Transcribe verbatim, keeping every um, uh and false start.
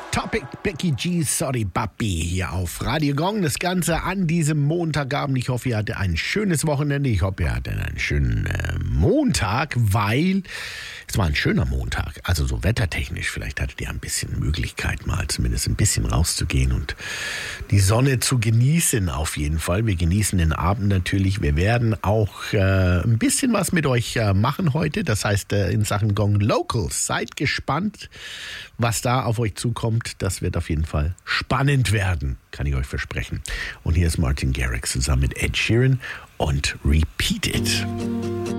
Topic, Becky G, Sorry Papi, hier auf Radio Gong. Das Ganze an diesem Montagabend. Ich hoffe, ihr hattet ein schönes Wochenende. Ich hoffe, ihr hattet einen schönen äh, Montag, weil es war ein schöner Montag. Also so wettertechnisch. Vielleicht hattet ihr ein bisschen Möglichkeit, mal zumindest ein bisschen rauszugehen und die Sonne zu genießen auf jeden Fall. Wir genießen den Abend natürlich. Wir werden auch äh, ein bisschen was mit euch äh, machen heute. Das heißt, äh, in Sachen Gong Locals. Seid gespannt, was da auf euch zukommt. Das wird auf jeden Fall spannend werden, kann ich euch versprechen. Und hier ist Martin Garrix zusammen mit Ed Sheeran und Repeat It.